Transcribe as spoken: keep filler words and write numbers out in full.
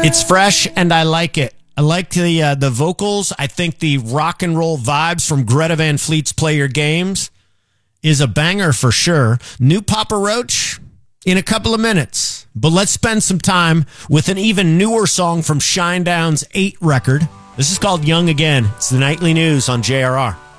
It's fresh, and I like it. I like the uh, the vocals. I think the rock and roll vibes from Greta Van Fleet's Play Your Games is a banger for sure. New Papa Roach in a couple of minutes. But let's spend some time with an even newer song from Shinedown's eight record. This is called Young Again. It's the Nightly News on J R R.